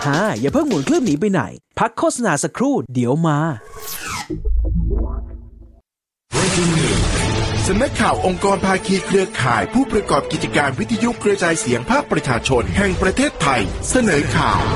อย่าเพิ่งหมุนเครื่องหนีไปไหนพักโฆษณาสักครู่เดี๋ยวมาสำนักข่าวองค์กรภาคีเครือข่ายผู้ประกอบกิจการวิทยุกระจายเสียงภาคประชาชนแห่งประเทศไทยเสนอข่าว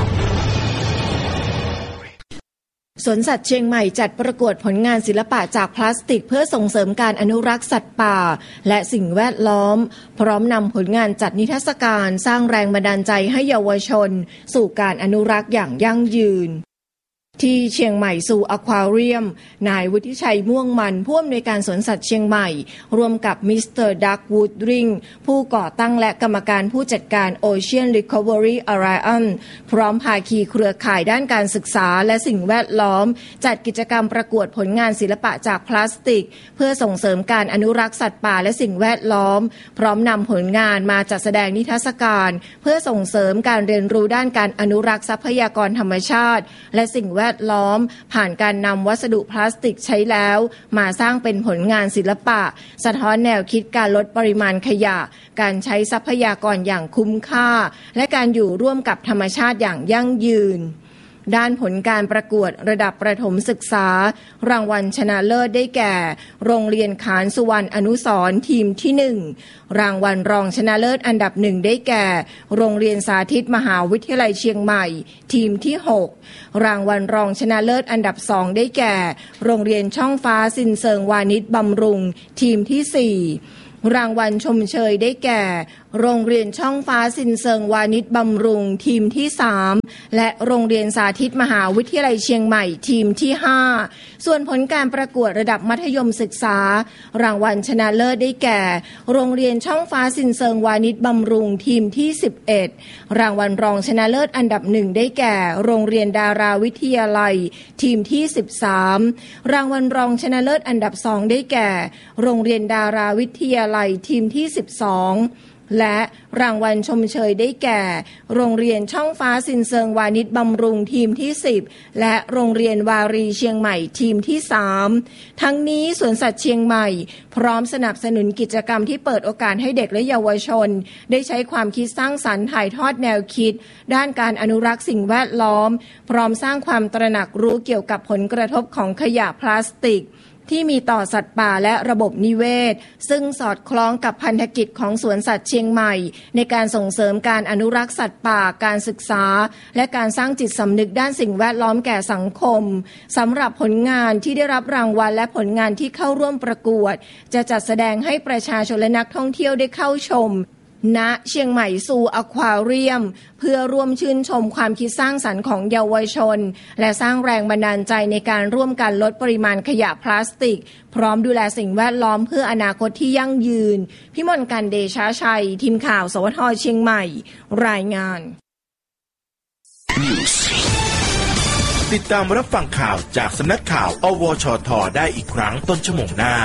สวนสัตว์เชียงใหม่จัดประกวดผลงานศิลปะจากพลาสติกเพื่อส่งเสริมการอนุรักษ์สัตว์ป่าและสิ่งแวดล้อมพร้อมนำผลงานจัดนิทรรศการสร้างแรงบันดาลใจให้เยาวชนสู่การอนุรักษ์อย่างยั่งยืนที่เชียงใหม่ซูอควาเรียมนายวุฒิชัยม่วงมันผู้อำนวยการสวนสัตว์เชียงใหม่ร่วมกับมิสเตอร์ดักวูดริงผู้ก่อตั้งและกรรมการผู้จัดการ Ocean Recovery Alliance พร้อมภาคีเครือข่ายด้านการศึกษาและสิ่งแวดล้อมจัดกิจกรรมประกวดผลงานศิลปะจากพลาสติกเพื่อส่งเสริมการอนุรักษ์สัตว์ป่าและสิ่งแวดล้อมพร้อมนำผลงานมาจัดแสดงนิทรรศการเพื่อส่งเสริมการเรียนรู้ด้านการอนุรักษ์ทรัพยากรธรรมชาติและสิ่งแวดล้อมผ่านการนำวัสดุพลาสติกใช้แล้วมาสร้างเป็นผลงานศิลปะสะท้อนแนวคิดการลดปริมาณขยะการใช้ทรัพยากรอย่างคุ้มค่าและการอยู่ร่วมกับธรรมชาติอย่างยั่งยืนด้านผลการประกวดระดับประถมศึกษารางวัลชนะเลิศได้แก่โรงเรียนขานสุวรรณอนุสรณ์ทีมที่1รางวัลรองชนะเลิศอันดับ1ได้แก่โรงเรียนสาธิตมหาวิทยาลัยเชียงใหม่ทีมที่6รางวัลรองชนะเลิศอันดับ2ได้แก่โรงเรียนช่องฟ้าซินเซิงวานิชบำรุงทีมที่4รางวัลชมเชยได้แก่โรงเรียนช่องฟ้าซินเซิงวานิชบำรุงทีมที่3และโรงเรียนสาธิตมหาวิทยาลัยเชียงใหม่ทีมที่5ส่วนผลการประกวดระดับมัธยมศึกษารางวัลชนะเลิศได้แก่โรงเรียนช่องฟ้าซินเซิงวานิชบำรุงทีมที่11รางวัลรองชนะเลิศอันดับ1ได้แก่โรงเรียนดาราวิทยาลัยทีมที่13รางวัลรองชนะเลิศอันดับ2ได้แก่โรงเรียนดาราวิทยาลัยทีมที่12และรางวัลชมเชยได้แก่โรงเรียนช่องฟ้าซินเซิงวานิชบำรุงทีมที่10และโรงเรียนวารีเชียงใหม่ทีมที่3ทั้งนี้สวนสัตว์เชียงใหม่พร้อมสนับสนุนกิจกรรมที่เปิดโอกาสให้เด็กและเยาวชนได้ใช้ความคิดสร้างสรรค์ถ่ายทอดแนวคิดด้านการอนุรักษ์สิ่งแวดล้อมพร้อมสร้างความตระหนักรู้เกี่ยวกับผลกระทบของขยะพลาสติกที่มีต่อสัตว์ป่าและระบบนิเวศซึ่งสอดคล้องกับพันธกิจของสวนสัตว์เชียงใหม่ในการส่งเสริมการอนุรักษ์สัตว์ป่าการศึกษาและการสร้างจิตสำนึกด้านสิ่งแวดล้อมแก่สังคมสำหรับผลงานที่ได้รับรางวัลและผลงานที่เข้าร่วมประกวดจะจัดแสดงให้ประชาชนและนักท่องเที่ยวได้เข้าชมณเชียงใหม่ซูอควาเรียมเพื่อร่วมชื่นชมความคิดสร้างสรรค์ของเยาวชนและสร้างแรงบันดาลใจในการร่วมกันลดปริมาณขยะพลาสติกพร้อมดูแลสิ่งแวดล้อมเพื่ออนาคตที่ยั่งยืนพิมลกันเดชาชัยทีมข่าวสวทเชียงใหม่รายงานติดตามรับฟังข่าวจากสำนักข่าวอวชทได้อีกครั้งต้นชั่วโมงหน้า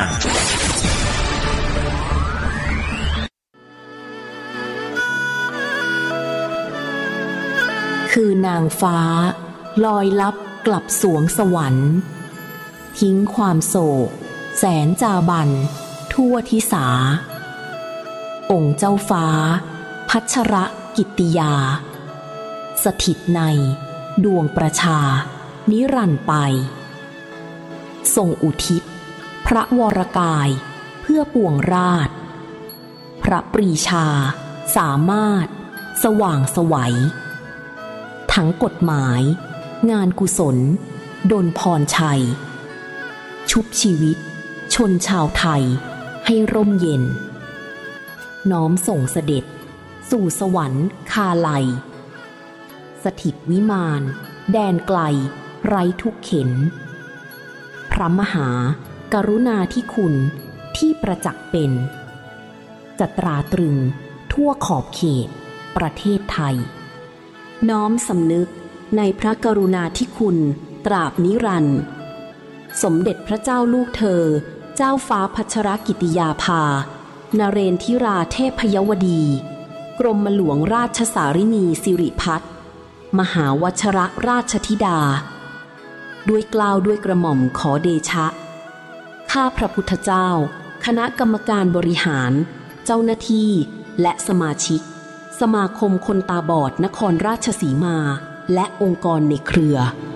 คือนางฟ้าลอยลับกลับสวงสวรรค์ทิ้งความโศกแสนจาบันทั่วทิสาองค์เจ้าฟ้าพัชรกิตติยาสถิตในดวงประชานิรันดร์ไปทรงอุทิศพระวรกายเพื่อปวงราชพระปรีชาสามารถสว่างไสวทั้งกฎหมายงานกุศลดลพรชัยชุบชีวิตชนชาวไทยให้ร่มเย็นน้อมส่งเสด็จสู่สวรรค์คาไลสถิตวิมานแดนไกลไร้ทุกเข็ญพระมหากรุณาธิคุณที่ประจักษ์เป็นจะตราตรึงทั่วขอบเขตประเทศไทยน้อมสำนึกในพระกรุณาธิคุณตราบนิรันดร์สมเด็จพระเจ้าลูกเธอเจ้าฟ้าพัชรกิติยาภานเรนทิราเทพยวดีกรมหลวงราชสารินีสิริพัฒน์มหาวชรราชธิดาด้วยเกล้าด้วยกระหม่อมขอเดชะข้าพระพุทธเจ้าคณะกรรมการบริหารเจ้าหน้าที่และสมาชิกสมาคมคนตาบอดนครราชสีมาและองค์กรในเครือ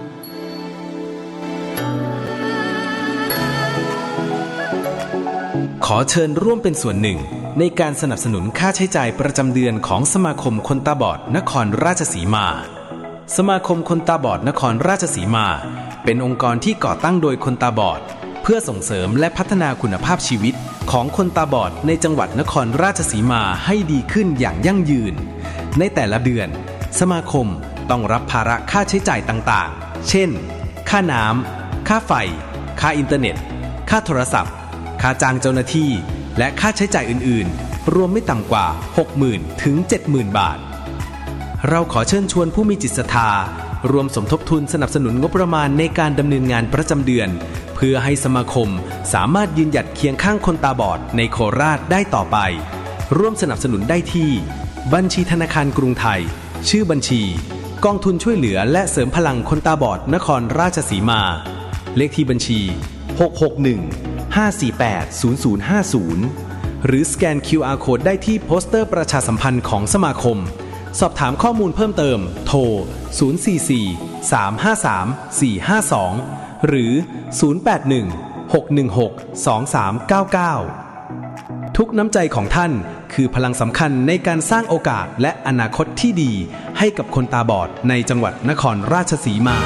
ขอเชิญร่วมเป็นส่วนหนึ่งในการสนับสนุนค่าใช้จ่ายประจำเดือนของสมาคมคนตาบอดนครราชสีมาสมาคมคนตาบอดนครราชสีมาเป็นองค์กรที่ก่อตั้งโดยคนตาบอดเพื่อส่งเสริมและพัฒนาคุณภาพชีวิตของคนตาบอดในจังหวัดนครราชสีมาให้ดีขึ้นอย่างยั่งยืนในแต่ละเดือนสมาคมต้องรับภาระค่าใช้จ่ายต่างๆเช่นค่าน้ำค่าไฟค่าอินเทอร์เน็ตค่าโทรศัพท์ค่าจ้างเจ้าหน้าที่และค่าใช้จ่ายอื่นๆรวมไม่ต่ำกว่า 60,000 ถึง 70,000 บาทเราขอเชิญชวนผู้มีจิตศรัทธารวมสมทบทุนสนับสนุนงบประมาณในการดำเนินงานประจำเดือนเพื่อให้สมาคมสามารถยืนหยัดเคียงข้างคนตาบอดในโคราชได้ต่อไปร่วมสนับสนุนได้ที่บัญชีธนาคารกรุงไทยชื่อบัญชีกองทุนช่วยเหลือและเสริมพลังคนตาบอดนครราชสีมาเลขที่บัญชี661-548-0050หรือสแกน QR Code ได้ที่โปสเตอร์ประชาสัมพันธ์ของสมาคมสอบถามข้อมูลเพิ่มเติมโทร044-353-452หรือ081-616-2399ทุกน้ำใจของท่านคือพลังสำคัญในการสร้างโอกาสและอนาคตที่ดีให้กับคนตาบอดในจังหวัดนครราชสีมา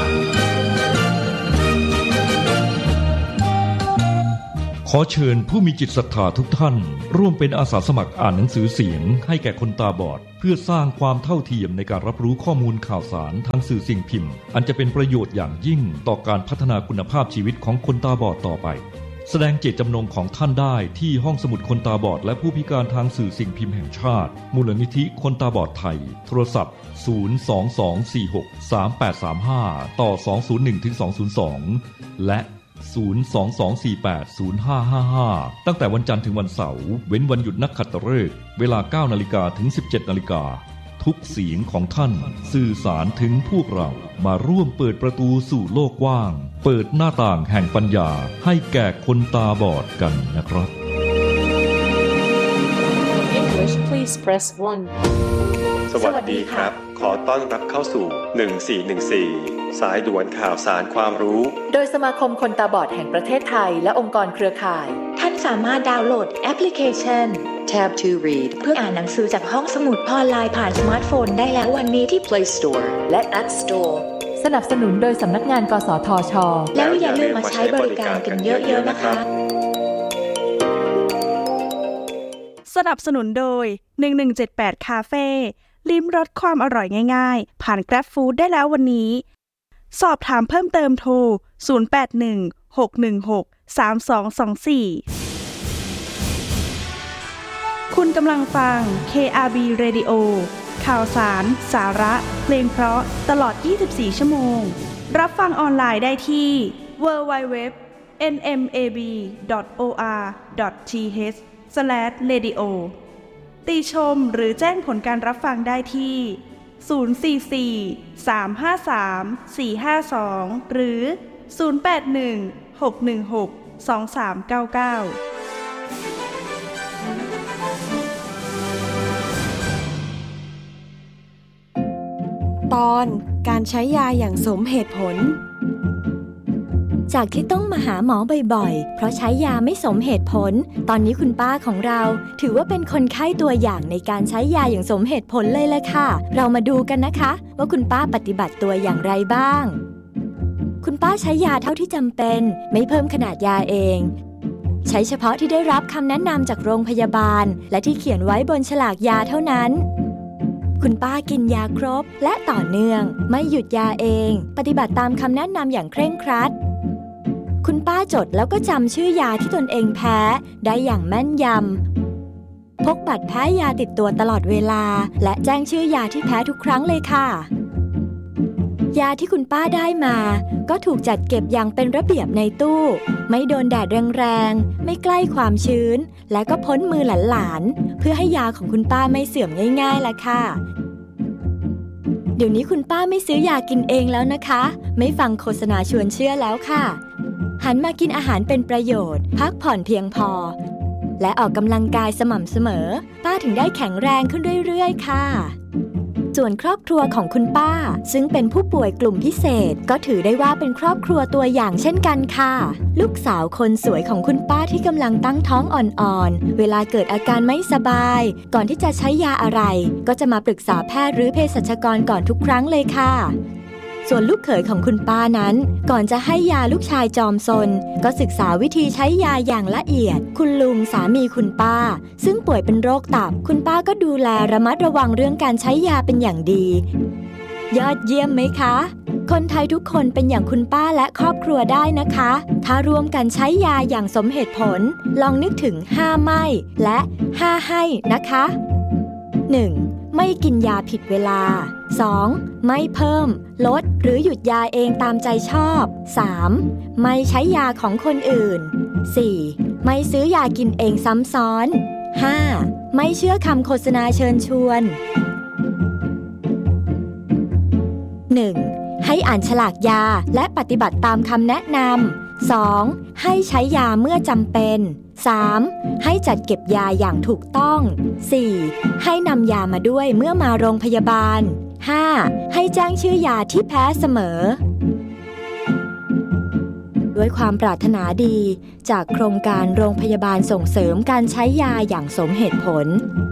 ขอเชิญผู้มีจิตศรัทธาทุกท่านร่วมเป็นอาสาสมัครอ่านหนังสือเสียงให้แก่คนตาบอดเพื่อสร้างความเท่าเทียมในการรับรู้ข้อมูลข่าวสารทางสื่อสิ่งพิมพ์อันจะเป็นประโยชน์อย่างยิ่งต่อการพัฒนาคุณภาพชีวิตของคนตาบอดต่อไปแสดงเจตจำนงของท่านได้ที่ห้องสมุดคนตาบอดและผู้พิการทางสื่อสิ่งพิมพ์แห่งชาติมูลนิธิคนตาบอดไทยโทรศัพท์022463835ต่อ201-202และ022480555ตั้งแต่วันจันทร์ถึงวันเสาร์เว้นวันหยุดนักขัตฤกษ์เวลา 9:00 นถึง 17:00 นทุกเสียงของท่านสื่อสารถึงพวกเรามาร่วมเปิดประตูสู่โลกกว้างเปิดหน้าต่างแห่งปัญญาให้แก่คนตาบอดกันนะครับ English please press 1 สวัสดีครับขอต้อนรับเข้าสู่1414สายด่วนข่าวสารความรู้โดยสมาคมคนตาบอดแห่งประเทศไทยและองค์กรเครือข่ายท่านสามารถดาวน์โหลดแอปพลิเคชัน Tab to Read เพื่ออ่านหนังสือจากห้องสมุดออนไลน์ผ่านสมาร์ทโฟนได้แล้ววันนี้ที่ Play Store และ App Store สนับสนุนโดยสำนักงานกสทช.แล้วอย่าลืมมาใช้บริการกันเยอะๆนะคะสนับสนุนโดย1178คาเฟ่ลิ้มรสความอร่อยง่ายๆผ่าน Grab Food ได้แล้ววันนี้สอบถามเพิ่มเติมโทร0816163224คุณกำลังฟัง KRB Radio ข่าวสารสาระเพลงเพราะตลอด24ชั่วโมงรับฟังออนไลน์ได้ที่ www.nmab.or.th/radio ติชมหรือแจ้งผลการรับฟังได้ที่044-353-452หรือ081-616-2399 ตอนการใช้ยาอย่างสมเหตุผลจากที่ต้องมาหาหมอบ่อยๆเพราะใช้ยาไม่สมเหตุผลตอนนี้คุณป้าของเราถือว่าเป็นคนไข้ตัวอย่างในการใช้ยาอย่างสมเหตุผลเลยแหละค่ะเรามาดูกันนะคะว่าคุณป้าปฏิบัติตัวอย่างไรบ้างคุณป้าใช้ยาเท่าที่จำเป็นไม่เพิ่มขนาดยาเองใช้เฉพาะที่ได้รับคำแนะนำจากโรงพยาบาลและที่เขียนไว้บนฉลากยาเท่านั้นคุณป้ากินยาครบและต่อเนื่องไม่หยุดยาเองปฏิบัติตามคำแนะนำอย่างเคร่งครัดคุณป้าจดแล้วก็จำชื่อยาที่ตนเองแพ้ได้อย่างแม่นยำพกบัตรแพ้ยาติดตัวตลอดเวลาและแจ้งชื่อยาที่แพ้ทุกครั้งเลยค่ะยาที่คุณป้าได้มาก็ถูกจัดเก็บอย่างเป็นระเบียบในตู้ไม่โดนแดดแรงๆไม่ใกล้ความชื้นและก็พ้นมือหลานๆเพื่อให้ยาของคุณป้าไม่เสื่อมง่ายๆล่ะค่ะเดี๋ยวนี้คุณป้าไม่ซื้อยากินเองแล้วนะคะไม่ฟังโฆษณาชวนเชื่อแล้วค่ะหันมากินอาหารเป็นประโยชน์พักผ่อนเพียงพอและออกกำลังกายสม่ำเสมอป้าถึงได้แข็งแรงขึ้นเรื่อยๆค่ะส่วนครอบครัวของคุณป้าซึ่งเป็นผู้ป่วยกลุ่มพิเศษก็ถือได้ว่าเป็นครอบครัวตัวอย่างเช่นกันค่ะลูกสาวคนสวยของคุณป้าที่กำลังตั้งท้องอ่อนๆเวลาเกิดอาการไม่สบายก่อนที่จะใช้ยาอะไรก็จะมาปรึกษาแพทย์หรือเภสัชกรก่อนทุกครั้งเลยค่ะส่วนลูกเขยของคุณป้านั้นก่อนจะให้ยาลูกชายจอมซนก็ศึกษาวิธีใช้ยาอย่างละเอียดคุณลุงสามีคุณป้าซึ่งป่วยเป็นโรคตับคุณป้าก็ดูแลระมัดระวังเรื่องการใช้ยาเป็นอย่างดียอดเยี่ยมไหมคะคนไทยทุกคนเป็นอย่างคุณป้าและครอบครัวได้นะคะถ้าร่วมกันใช้ยาอย่างสมเหตุผลลองนึกถึง5ไม่และ5ให้นะคะ 1. ไม่กินยาผิดเวลา 2. ไม่เพิ่มลดหรือหยุดยาเองตามใจชอบ 3. ไม่ใช้ยาของคนอื่น 4. ไม่ซื้อยากินเองซ้ำซ้อน 5. ไม่เชื่อคำโฆษณาเชิญชวน 1. ให้อ่านฉลากยาและปฏิบัติตามคำแนะนำ 2. ให้ใช้ยาเมื่อจำเป็น 3. ให้จัดเก็บยาอย่างถูกต้อง 4. ให้นำยามาด้วยเมื่อมาโรงพยาบาล 5. ให้แจ้งชื่อยาที่แพ้เสมอด้วยความปรารถนาดีจากโครงการโรงพยาบาลส่งเสริมการใช้ยาอย่างสมเหตุผล